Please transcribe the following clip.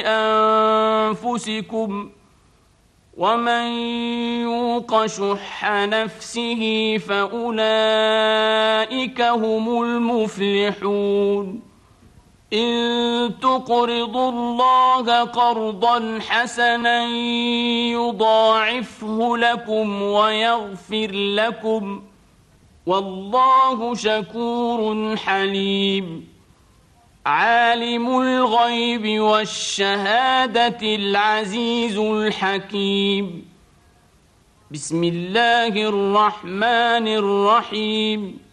أنفسكم ومن يوق شح نفسه فأولئك هم المفلحون إن تقرضوا الله قرضا حسنا يضاعفه لكم ويغفر لكم والله شكور حليم عالم الغيب والشهادة العزيز الحكيم بسم الله الرحمن الرحيم